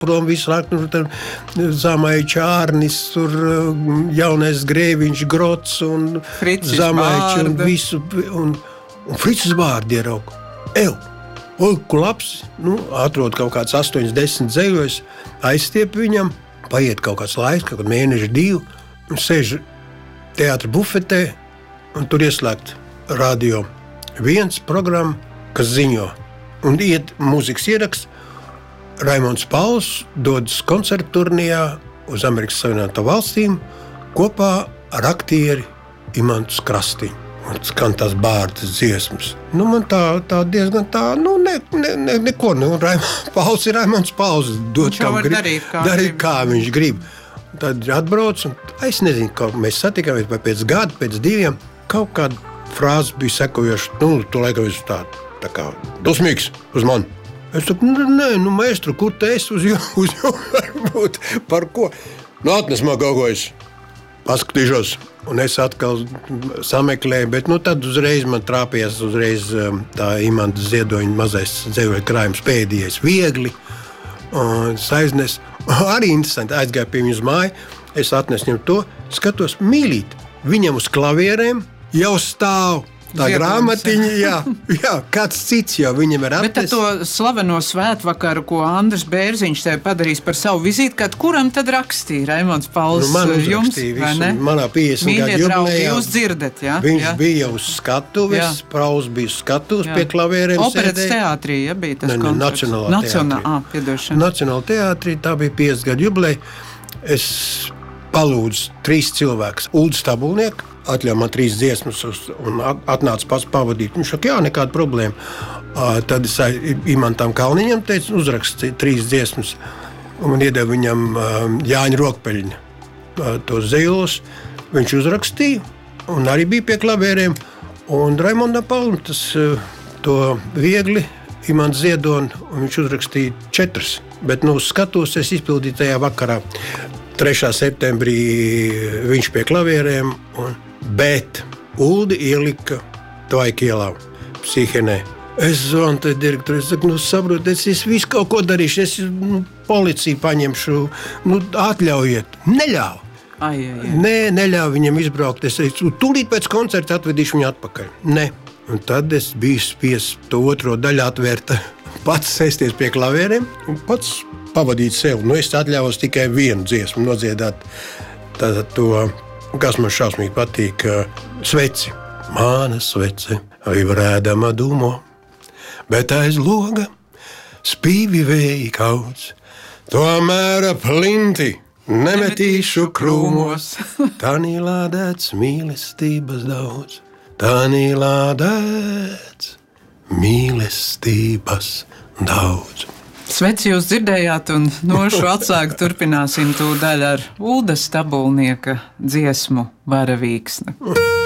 prom visu laiku, tur Zamai Čārnis, tur jaunais Grēviņš, Grots un Zamaiči un visu, un Fricis Bārdi ieraugu. Ko labs, atrod kaut kāds 8-10 dzejos, aizstiep viņam, paiet kaut kāds laiks, kaut kāds mēneši 2, un sēž teātra bufetē, un tur ieslēgt radio 1 programma, kas ziņo. Un iet mūzikas ieraksts, Raimonds Pauls dodas koncertu turnijā uz Amerikas Savienotām valstīm kopā ar aktieri Imantu Krastiņu. Un skan tās Bārdas dziesmas. Man tā diezgan tā, neko. Pauls ir Raimonds Pauls. Viņš jau var darīt, kā viņš grib. Tad atbrauc, un es nezinu, kā mēs satikāmies, vai pēc gada, pēc 2, kaut kāda frāze bija sekojoša. Tu laikam esi tā kā dusmīgs uz mani. Es saku, nē, maestru, kur te esi uz jau varbūt, par ko? Atnes man kaut ko, es paskatīšos, un es atkal sameklēju, bet tad uzreiz man trāpījās tā Imanta Ziedoņa mazais dzējoļu krājums pēdējais viegli, un es aiznesu, arī interesanti, aizgāju pie viņu uz māju, es atnesu viņam to, skatos, mīlīt, viņam uz klavierēm jau stāv tā grāmatiņa, jā, kāds cits jau viņam ir atnesis. Bet to slaveno svētvakaru, ko Andris Bērziņš tev padarīs par savu vizīti, kad kuram tad rakstīja Raimonds Pauls jums, vai ne? Manā 50 gadu jubilejā. Jūs dzirdat, jā? Viņš bija uz skatuves, Pauls bija uz skatuves pie klavierēm. Operetas teātrī, ja bija tas koncerts? Nacionālā teātrī, tā bija 50 gadu jubileja. Es palūdzu 3 cilvēkus, Uldu Stabulnieku, atļauj man 3 dziesmas un atnāca pats pavadīt. Viņš saka, jā, nekāda problēma. Tad es Imantam Kalniņam teicu, uzrakst 3 dziesmas. Un man iedeva viņam Jāņa Rokpeļņa tos zejulos. Viņš uzrakstīja un arī bija pie klavieriem. Un Raimondam Paulam tas to viegli, Imants Ziedoni, un viņš uzrakstīja 4. Bet skatos, es izpildīju tajā vakarā. 3. septembrī viņš pie klavieriem, bet Uldi ielika Tvaika ielā, Psihenē. Es zvanu te direktoru, es saku, saprotiet, es visu kaut ko darīšu, es policiju paņemšu, atļaujiet. Neļauj. Nē, neļauj viņam izbraukt. Es teicu, tūlīt pēc koncerta atvedīšu viņu atpakaļ. Ne. Un tad es biju spiests to otro daļu atvērt, pats sēsties pie klavieriem un pats pavadīt sev. Es atļāvos tikai vienu dziesmu nodziedāt to, kas man šausmīgi patīk, sveci. Mana svece jau rēdama dūmo, bet aiz loga spīvi vēji kauc, tomēr plinti nemetīšu krūmos. Tanī lādēts mīlestības daudz, tanī lādēts mīlestības daudz. Sveci jūs dzirdējāt, un nošu atsāku turpināsim tūdaļ ar Ulda Stabulnieka dziesmu Varavīksne.